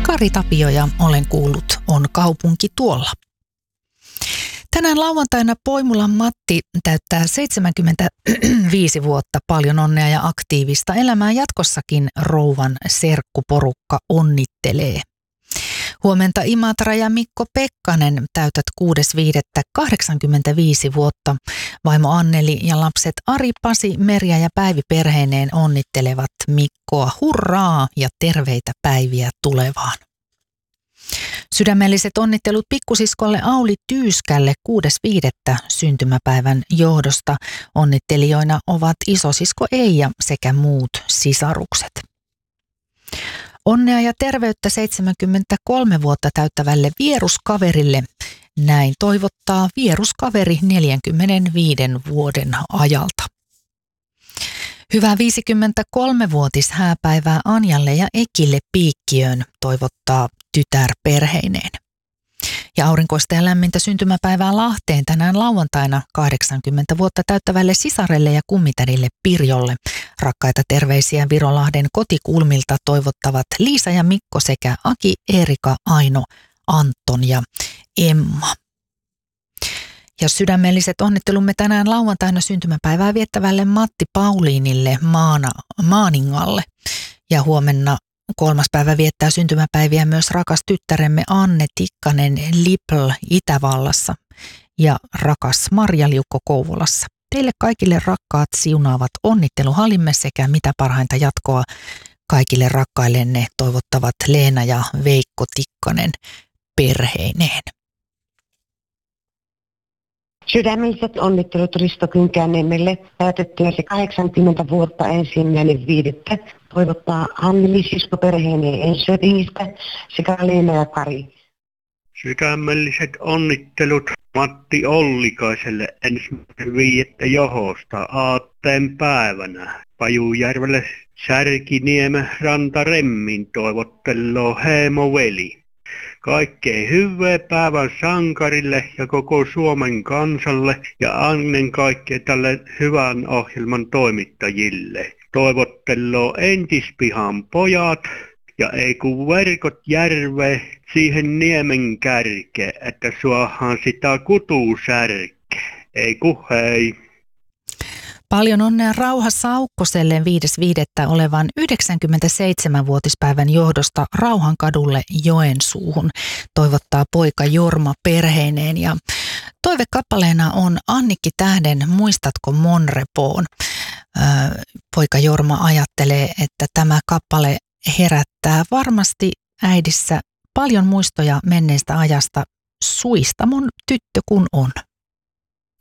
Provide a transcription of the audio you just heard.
Kari Tapio ja olen kuullut On kaupunki tuolla. Tänään lauantaina Poimulan Matti täyttää 75 vuotta. Paljon onnea ja aktiivista elämää jatkossakin, rouvan serkkuporukka onnittelee. Huomenta Imatra ja Mikko Pekkanen, täytät 6.5.85 vuotta. Vaimo Anneli ja lapset Ari, Pasi, Merja ja Päivi perheineen onnittelevat Mikkoa. Hurraa ja terveitä päiviä tulevaan. Sydämelliset onnittelut pikkusiskolle Auli Tyyskälle 6.5. syntymäpäivän johdosta. Onnittelijoina ovat isosisko Eija sekä muut sisarukset. Onnea ja terveyttä 73 vuotta täyttävälle vieruskaverille. Näin toivottaa vieruskaveri 45 vuoden ajalta. Hyvää 53-vuotis hääpäivää Anjalle ja Ekille Piikkiöön, toivottaa tytär perheineen. Ja aurinkoista ja lämmintä syntymäpäivää Lahteen tänään lauantaina 80 vuotta täyttävälle sisarelle ja kummitädille Pirjolle. Rakkaita terveisiä Virolahden kotikulmilta toivottavat Liisa ja Mikko sekä Aki, Erika, Aino, Anton ja Emma. Ja sydämelliset onnittelumme tänään lauantaina syntymäpäivää viettävälle Matti Pauliinille Maaningalle. Ja huomenna 3. päivä viettää syntymäpäiviä myös rakas tyttäremme Anne Tikkanen Lipl Itävallassa ja rakas Marja-Liukko Kouvolassa. Teille kaikille rakkaat siunaavat onnitteluhalimme sekä mitä parhainta jatkoa kaikille rakkaillenne toivottavat Leena ja Veikko Tikkanen perheineen. Sydämelliset onnittelut Risto Kynkäänniemelle täytettyäsi 80 vuotta 1.5. Toivottaa Anneli sisko perheineen Ensötingistä sekä Leena ja Kari. Sydämelliset onnittelut Matti Ollikaiselle 1.5. johosta aatteen päivänä. Pajujärvelle Särkiniemen Rantaremmin toivotteloo heemoveli. Kaikkea hyvää päivän sankarille ja koko Suomen kansalle ja ennen kaikkea tälle hyvän ohjelman toimittajille. Toivotteloo entispihan pojat ja ei kun verkot järve siihen niemen kärke, että suohan sitä kutusärke. Ei kun hei. Paljon onnea Rauha Saukkoselle 5.5. olevan 97-vuotispäivän johdosta Rauhankadulle Joensuuhun. Toivottaa poika Jorma perheineen ja toivekappaleena on Annikki Tähden Muistatko Monrepoon. Poika Jorma ajattelee, että tämä kappale herättää varmasti äidissä paljon muistoja menneestä ajasta. Suistamon tyttö kun on.